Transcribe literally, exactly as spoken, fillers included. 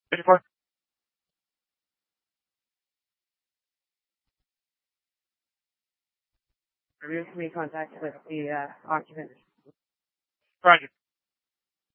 fifty-four. Review to be in contact with the uh, occupant. Roger.